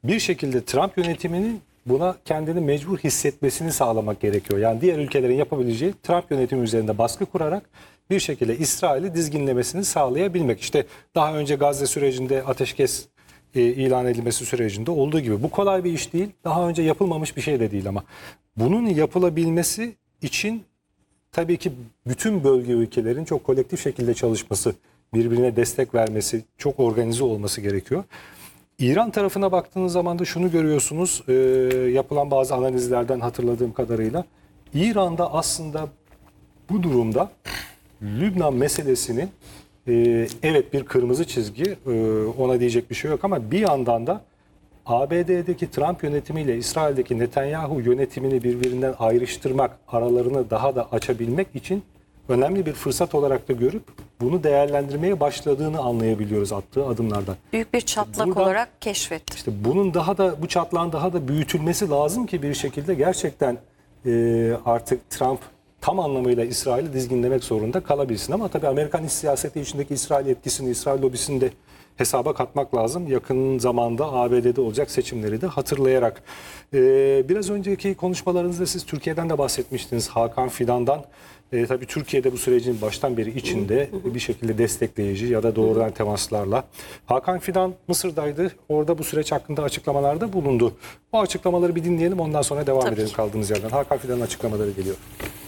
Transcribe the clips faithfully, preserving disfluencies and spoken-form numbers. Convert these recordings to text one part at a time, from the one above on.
bir şekilde Trump yönetiminin buna kendini mecbur hissetmesini sağlamak gerekiyor. Yani diğer ülkelerin yapabileceği Trump yönetimi üzerinde baskı kurarak bir şekilde İsrail'i dizginlemesini sağlayabilmek. İşte daha önce Gazze sürecinde ateşkes e, ilan edilmesi sürecinde olduğu gibi. Bu kolay bir iş değil. Daha önce yapılmamış bir şey de değil ama. Bunun yapılabilmesi için tabii ki bütün bölge ülkelerin çok kolektif şekilde çalışması, birbirine destek vermesi, çok organize olması gerekiyor. İran tarafına baktığınız zaman da şunu görüyorsunuz, e, yapılan bazı analizlerden hatırladığım kadarıyla. İran'da aslında bu durumda Lübnan meselesinin e, evet bir kırmızı çizgi, e, ona diyecek bir şey yok ama bir yandan da A B D'deki Trump yönetimiyle İsrail'deki Netanyahu yönetimini birbirinden ayrıştırmak, aralarını daha da açabilmek için önemli bir fırsat olarak da görüp bunu değerlendirmeye başladığını anlayabiliyoruz attığı adımlardan. Büyük bir çatlak Buradan, olarak keşfetti. İşte bunun daha da bu çatlağın daha da büyütülmesi lazım ki bir şekilde gerçekten e, artık Trump tam anlamıyla İsrail'i dizginlemek zorunda kalabilsin. Ama tabii Amerikan iç siyaseti içindeki İsrail etkisini, İsrail lobisini de hesaba katmak lazım. Yakın zamanda A B D'de olacak seçimleri de hatırlayarak. Ee, biraz önceki konuşmalarınızda siz Türkiye'den de bahsetmiştiniz. Hakan Fidan'dan. Ee, tabii Türkiye'de bu sürecin baştan beri içinde bir şekilde destekleyici ya da doğrudan temaslarla. Hakan Fidan Mısır'daydı. Orada bu süreç hakkında açıklamalarda bulundu. Bu açıklamaları bir dinleyelim, ondan sonra devam Tabii edelim ki. kaldığımız yerden. Hakan Fidan'ın açıklamaları geliyor.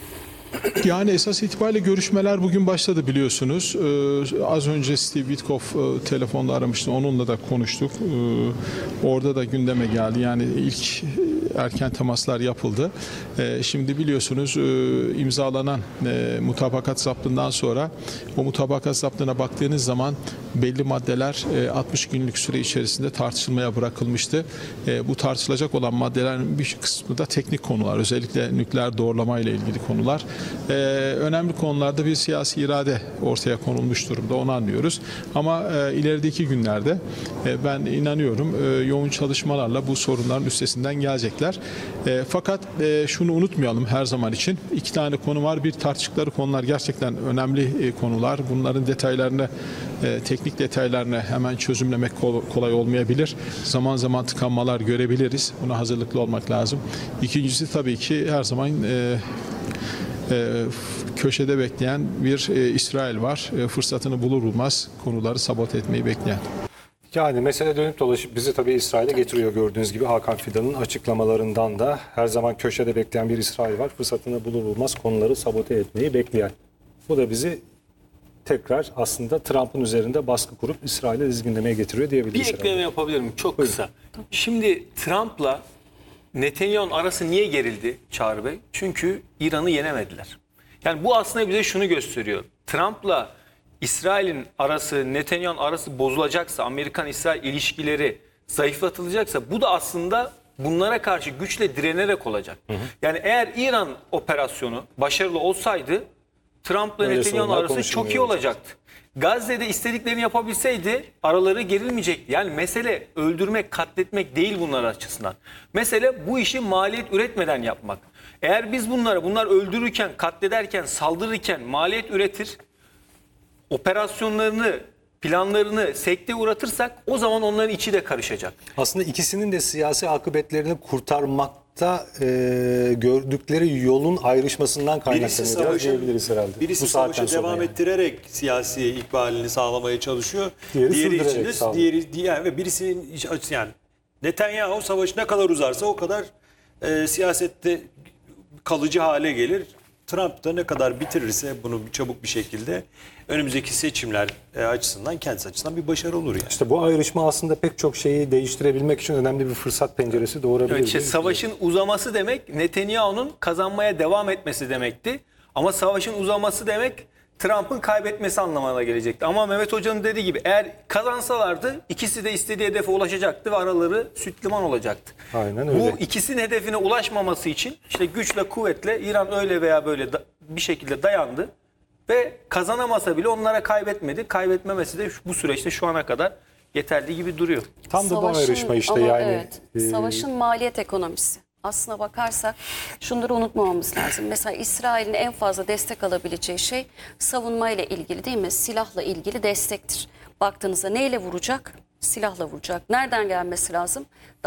Yani esas itibariyle görüşmeler bugün başladı biliyorsunuz. Ee, az önce Steve Witkoff e, telefonla aramıştı. Onunla da konuştuk. Ee, orada da gündeme geldi. Yani ilk erken temaslar yapıldı. Ee, şimdi biliyorsunuz e, imzalanan e, mutabakat zaptından sonra o mutabakat zaptına baktığınız zaman belli maddeler e, altmış günlük süre içerisinde tartışılmaya bırakılmıştı. E, bu tartışılacak olan maddelerin bir kısmı da teknik konular. Özellikle nükleer doğrulama ile ilgili konular. Ee, önemli konularda bir siyasi irade ortaya konulmuş durumda, onu anlıyoruz. Ama e, ilerideki günlerde e, ben inanıyorum e, yoğun çalışmalarla bu sorunların üstesinden gelecekler. E, fakat e, şunu unutmayalım her zaman için. İki tane konu var. Bir, tartıştıkları konular gerçekten önemli e, konular. Bunların detaylarını, e, teknik detaylarını hemen çözümlemek kol, kolay olmayabilir. Zaman zaman tıkanmalar görebiliriz. Buna hazırlıklı olmak lazım. İkincisi tabii ki her zaman e, Ee, köşede bekleyen bir e, İsrail var. E, fırsatını bulur bulmaz konuları sabote etmeyi bekleyen. Yani mesele dönüp dolaşıp bizi tabii İsrail'e getiriyor gördüğünüz gibi. Hakan Fidan'ın açıklamalarından da her zaman köşede bekleyen bir İsrail var. Fırsatını bulur bulmaz konuları sabote etmeyi bekleyen. Bu da bizi tekrar aslında Trump'ın üzerinde baskı kurup İsrail'e dizginlemeye getiriyor diyebiliriz. Bir ekleme herhalde. yapabilir miyim? Çok Buyurun. kısa. Şimdi Trump'la Netanyahu'nun arası niye gerildi Çağrı Bey? Çünkü İran'ı yenemediler. Yani bu aslında bize şunu gösteriyor. Trump'la İsrail'in arası, Netanyahu'nun arası bozulacaksa, Amerikan-İsrail ilişkileri zayıflatılacaksa bu da aslında bunlara karşı güçle direnerek olacak. Hı hı. Yani eğer İran operasyonu başarılı olsaydı Trump'la Netanyahu'nun arası çok iyi olacaktı. Gazze'de istediklerini yapabilseydi araları gerilmeyecekti. Yani mesele öldürmek, katletmek değil bunlar açısından. Mesele bu işi maliyet üretmeden yapmak. Eğer biz bunlara, bunlar öldürürken, katlederken, saldırırken maliyet üretir, operasyonlarını, planlarını sekteye uğratırsak o zaman onların içi de karışacak. Aslında ikisinin de siyasi akıbetlerini kurtarmakta e, gördükleri yolun ayrışmasından kaynaklanıyor diyebiliriz herhalde. Birisi Bu saatten savaşı sonra devam yani. ettirerek siyasi ikbalini sağlamaya çalışıyor. Diğeri Diğeri için sürdürerek de sağlıyor. diğeri diğer ve birisinin iç açısı yani Netanyahu savaş ne kadar uzarsa o kadar e, siyasette kalıcı hale gelir. Trump da ne kadar bitirirse bunu çabuk bir şekilde önümüzdeki seçimler e, açısından kendisi açısından bir başarı olur yani. İşte bu ayrışma aslında pek çok şeyi değiştirebilmek için önemli bir fırsat penceresi doğurabilir. Evet, işte savaşın uzaması demek Netanyahu'nun kazanmaya devam etmesi demekti. Ama savaşın uzaması demek Trump'ın kaybetmesi anlamına gelecekti. Ama Mehmet Hoca'nın dediği gibi eğer kazansalardı ikisi de istediği hedefe ulaşacaktı ve araları süt liman olacaktı. Aynen öyle. Bu ikisinin hedefine ulaşmaması için işte güçle kuvvetle İran öyle veya böyle da, bir şekilde dayandı. Ve kazanamasa bile onlara kaybetmedi. Kaybetmemesi de bu süreçte şu ana kadar yeterli gibi duruyor. Tam da bu Savaşın- ayrışma işte ama yani. evet, e, savaşın maliyet ekonomisi. Aslına bakarsak şunları unutmamamız lazım. Mesela İsrail'in en fazla destek alabileceği şey savunmayla ilgili değil mi? Silahla ilgili destektir. Baktığınızda neyle vuracak? Silahla vuracak. Nereden gelmesi lazım?